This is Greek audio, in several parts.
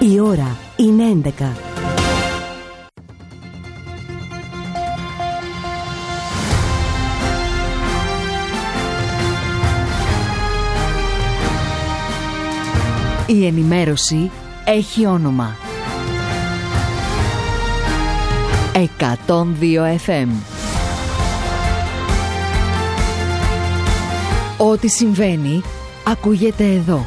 Η ώρα είναι 11. Η ενημέρωση έχει όνομα. 102 FM. Ό,τι συμβαίνει ακούγεται εδώ.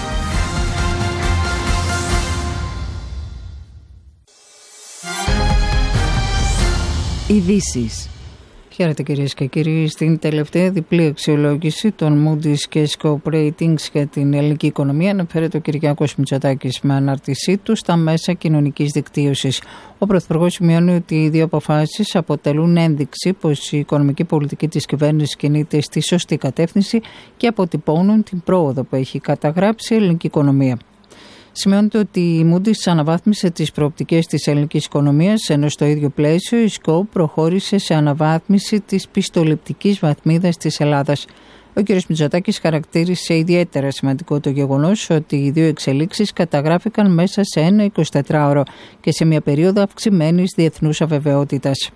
Ειδήσεις. Χαίρετε κυρίες και κύριοι. Στην τελευταία διπλή αξιολόγηση των Moody's και Scope Ratings για την ελληνική οικονομία αναφέρεται ο Κυριάκος Μητσοτάκης με ανάρτησή του στα μέσα κοινωνικής δικτύωσης. Ο Πρωθυπουργός σημειώνει ότι οι δύο αποφάσεις αποτελούν ένδειξη πως η οικονομική πολιτική της κυβέρνησης κινείται στη σωστή κατεύθυνση και αποτυπώνουν την πρόοδο που έχει καταγράψει η ελληνική οικονομία. Σημειώνεται ότι η Moody's αναβάθμισε τις προοπτικές της ελληνικής οικονομίας, ενώ στο ίδιο πλαίσιο η Scope προχώρησε σε αναβάθμιση της πιστοληπτικής βαθμίδας της Ελλάδας. Ο κ. Μητσοτάκης χαρακτήρισε ιδιαίτερα σημαντικό το γεγονός ότι οι δύο εξελίξεις καταγράφηκαν μέσα σε ένα 24ωρο και σε μια περίοδο αυξημένης διεθνούς αβεβαιότητας.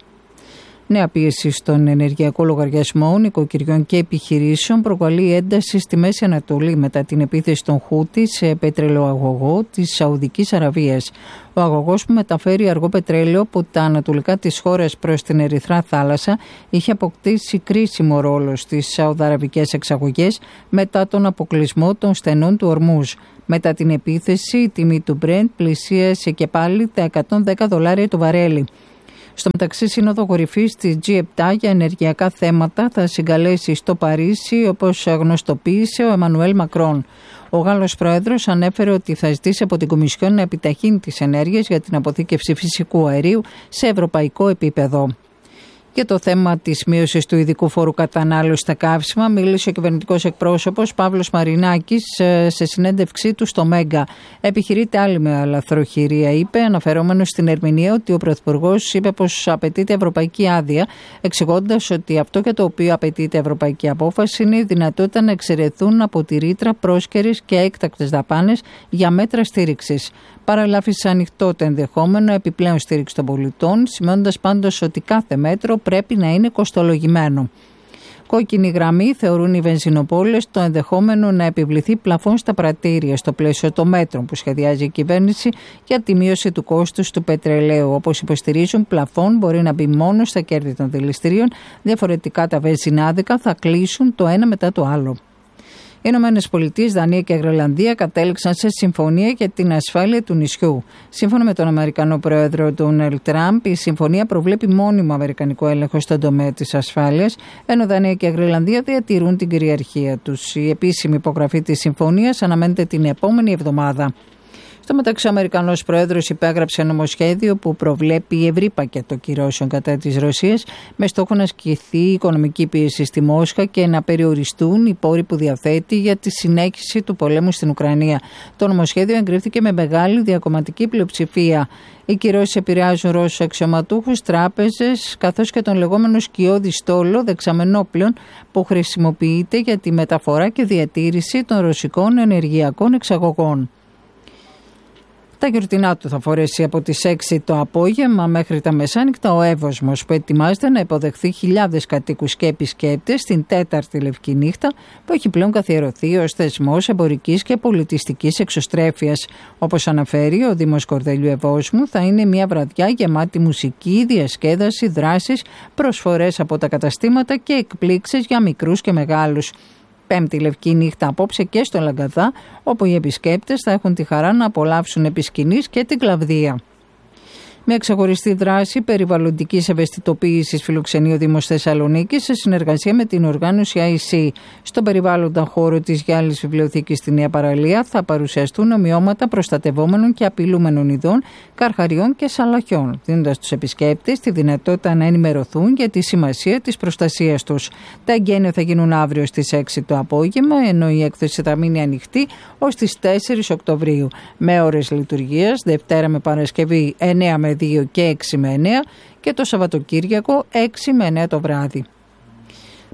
Νέα πίεση στον ενεργειακό λογαριασμό νοικοκυριών και επιχειρήσεων προκαλεί ένταση στη Μέση Ανατολή μετά την επίθεση των Χούτι σε πετρελαιοαγωγό της Σαουδικής Αραβίας. Ο αγωγός που μεταφέρει αργό πετρέλαιο από τα ανατολικά της χώρας προς την Ερυθρά Θάλασσα είχε αποκτήσει κρίσιμο ρόλο στις σαουδαραβικές εξαγωγές μετά τον αποκλεισμό των στενών του Ορμούζ. Μετά την επίθεση η τιμή του Brent πλησίασε και πάλι τα $110 το βαρέλι. Στο μεταξύ, Σύνοδο Κορυφής της G7 για ενεργειακά θέματα θα συγκαλέσει στο Παρίσι, όπως γνωστοποίησε ο Εμμανουέλ Μακρόν. Ο Γάλλος Πρόεδρος ανέφερε ότι θα ζητήσει από την Κομισιόν να επιταχύνει τις ενέργειες για την αποθήκευση φυσικού αερίου σε ευρωπαϊκό επίπεδο. Για το θέμα της μείωσης του ειδικού φόρου κατανάλωσης στα καύσιμα μίλησε ο κυβερνητικός εκπρόσωπος Παύλος Μαρινάκης σε συνέντευξή του στο Μέγκα. Επιχειρείται άλλη με λαθροχειρία, είπε, αναφερόμενος στην ερμηνεία ότι ο Πρωθυπουργός είπε πως απαιτείται ευρωπαϊκή άδεια, εξηγώντας ότι αυτό για το οποίο απαιτείται ευρωπαϊκή απόφαση είναι η δυνατότητα να εξαιρεθούν από τη ρήτρα πρόσκαιρες και έκτακτες δαπάνες για μέτρα στήριξης. Παραλάφησε ανοιχτό το ενδεχόμενο επιπλέον στήριξη των πολιτών, σημειώνοντας πάντως ότι κάθε μέτρο πρέπει να είναι κοστολογημένο. Κόκκινη γραμμή θεωρούν οι βενζινοπόλες το ενδεχόμενο να επιβληθεί πλαφόν στα πρατήρια στο πλαίσιο των μέτρων που σχεδιάζει η κυβέρνηση για τη μείωση του κόστους του πετρελαίου. Όπως υποστηρίζουν, πλαφόν μπορεί να μπει μόνο στα κέρδη των δηληστηρίων, διαφορετικά τα βενζινάδικα θα κλείσουν το ένα μετά το άλλο. Οι ΗΠΑ, Δανία και Γροιλανδία κατέληξαν σε συμφωνία για την ασφάλεια του νησιού. Σύμφωνα με τον Αμερικανό πρόεδρο Ντόναλντ Τραμπ, η συμφωνία προβλέπει μόνιμο αμερικανικό έλεγχο στον τομέα της ασφάλειας, ενώ Δανία και Γροιλανδία διατηρούν την κυριαρχία τους. Η επίσημη υπογραφή της συμφωνίας αναμένεται την επόμενη εβδομάδα. Στο μεταξύ, ο Αμερικανός Πρόεδρος υπέγραψε νομοσχέδιο που προβλέπει ευρύ πακέτο κυρώσεων κατά της Ρωσίας με στόχο να ασκηθεί η οικονομική πίεση στη Μόσχα και να περιοριστούν οι πόροι που διαθέτει για τη συνέχιση του πολέμου στην Ουκρανία. Το νομοσχέδιο εγκρίθηκε με μεγάλη διακομματική πλειοψηφία. Οι κυρώσεις επηρεάζουν Ρώσους αξιωματούχους, τράπεζες, καθώς και τον λεγόμενο σκιώδη στόλο δεξαμενόπλων που χρησιμοποιείται για τη μεταφορά και διατήρηση των ρωσικών ενεργειακών εξαγωγών. Τα γιορτινά του θα φορέσει από τις 6 το απόγευμα μέχρι τα μεσάνυχτα ο Εύωσμος που ετοιμάζεται να υποδεχθεί χιλιάδες κατοίκους και επισκέπτες στην τέταρτη Λευκή Νύχτα που έχει πλέον καθιερωθεί ως θεσμός εμπορικής και πολιτιστικής εξωστρέφειας. Όπως αναφέρει ο Δήμος Κορδέλιου Ευόσμου, θα είναι μια βραδιά γεμάτη μουσική, διασκέδαση, δράσεις, προσφορές από τα καταστήματα και εκπλήξεις για μικρούς και μεγάλους. Πέμπτη Λευκή Νύχτα απόψε και στο Λαγκαδά, όπου οι επισκέπτες θα έχουν τη χαρά να απολαύσουν επί σκηνής και την κλαβδία. Με ξεχωριστή δράση περιβαλλοντικής ευαισθητοποίησης φιλοξενεί ο Δήμος Θεσσαλονίκης σε συνεργασία με την οργάνωση IC. Στον περιβάλλοντα χώρο της Γιάλης Βιβλιοθήκης στη Νέα Παραλία θα παρουσιαστούν ομοιώματα προστατευόμενων και απειλούμενων ειδών, καρχαριών και σαλαχιών, δίνοντας στους επισκέπτες τη δυνατότητα να ενημερωθούν για τη σημασία της προστασίας τους. Τα εγγένεια θα γίνουν αύριο στις 6 το απόγευμα, ενώ η έκθεση θα μείνει ανοιχτή ως τις 4 Οκτωβρίου, με ώρες λειτουργίας Δευτέρα με Παρασκευή 9 με 2 και 6 με 9 και το Σαββατοκύριακο 6 με 9 το βράδυ.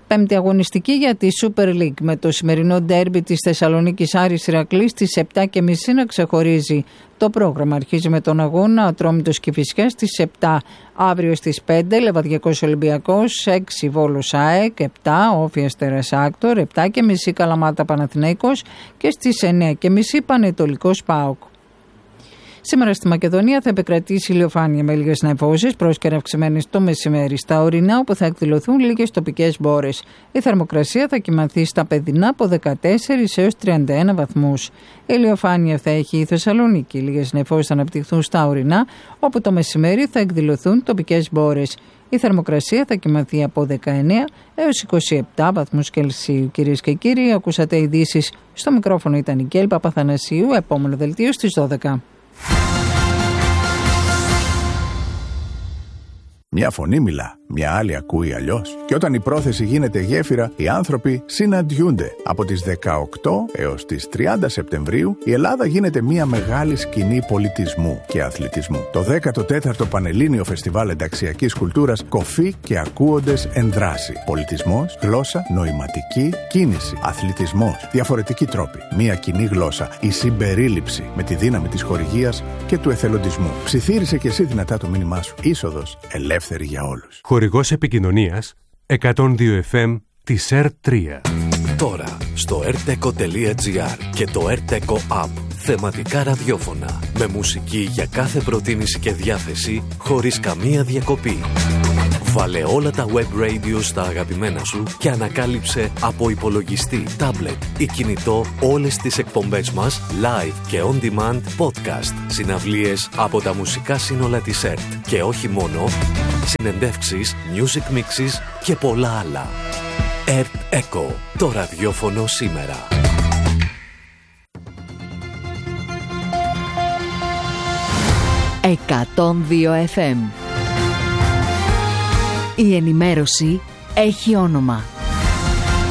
Πέμπτη αγωνιστική για τη Super League με το σημερινό ντέρμπι της Θεσσαλονίκης Άρης Ηρακλής στις 7.30 να ξεχωρίζει το πρόγραμμα. Αρχίζει με τον αγώνα Ατρόμητος Κηφισιάς στις 7, αύριο στις 5 Λεβαδιακός Ολυμπιακός, 6 Βόλος ΑΕΚ, 7 Όφη Αστέρας Άκτορ, 7.30 Καλαμάτα Παναθηναϊκός και στις 9.30 Πανετολικός ΠΑΟΚ. Σήμερα στη Μακεδονία θα επικρατήσει ηλιοφάνεια με λίγες νεφώσεις, πρόσκαιρα αυξημένες το μεσημέρι στα ορεινά, όπου θα εκδηλωθούν λίγες τοπικές μπόρες. Η θερμοκρασία θα κυμανθεί στα παιδινά από 14 έως 31 βαθμούς. Ηλιοφάνεια θα έχει η Θεσσαλονίκη. Λίγες νεφώσεις θα αναπτυχθούν στα ορεινά, όπου το μεσημέρι θα εκδηλωθούν τοπικές μπόρες. Η θερμοκρασία θα κυμανθεί από 19 έως 27 βαθμούς Κελσίου. Κυρίες και κύριοι, ακούσατε ειδήσεις. Στο μικρόφωνο ήταν η Κέλ Παπαθανασίου. Επόμενο δελτίο στις 12. Μια φωνή μιλά, μια άλλη ακούει αλλιώς. Και όταν η πρόθεση γίνεται γέφυρα, οι άνθρωποι συναντιούνται. Από τις 18 έως τις 30 Σεπτεμβρίου, η Ελλάδα γίνεται μια μεγάλη σκηνή πολιτισμού και αθλητισμού. Το 14ο Πανελλήνιο Φεστιβάλ Ενταξιακής Κουλτούρας κοφεί και ακούοντες εν δράση. Πολιτισμός, γλώσσα, νοηματική, κίνηση, αθλητισμός, διαφορετικοί τρόποι. Μια κοινή γλώσσα, η συμπερίληψη με τη δύναμη της χορηγίας και του εθελοντισμού. Ψιθύρισε και εσύ δυνατά το μήνυμά σου. Είσοδος ελεύθερη για όλους. Χορηγός επικοινωνίας 102 FM της ΕΡΤ3. Τώρα στο erteco.gr και το erteco app. Θεματικά ραδιόφωνα με μουσική για κάθε προτίμηση και διάθεση χωρίς καμία διακοπή. Βάλε όλα τα web radio στα αγαπημένα σου και ανακάλυψε από υπολογιστή, tablet ή κινητό όλες τις εκπομπές μας live και on demand podcast, συναυλίες από τα μουσικά σύνολα της ΕΡΤ και όχι μόνο, συνεντεύξεις, music mixes και πολλά άλλα. ΕΡΤ Echo, το ραδιόφωνο σήμερα. «102 FM». Η ενημέρωση έχει όνομα.